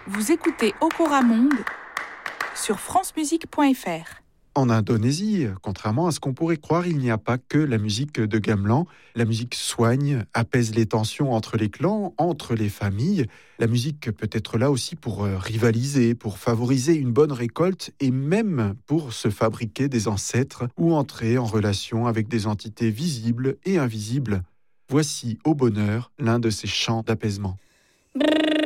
Vous écoutez Okora Monde sur francemusique.fr. En Indonésie, contrairement à ce qu'on pourrait croire, il n'y a pas que la musique de gamelan. La musique soigne, apaise les tensions entre les clans, entre les familles. La musique peut être là aussi pour rivaliser, pour favoriser une bonne récolte et même pour se fabriquer des ancêtres ou entrer en relation avec des entités visibles et invisibles. Voici Au Bonheur l'un de ces chants d'apaisement.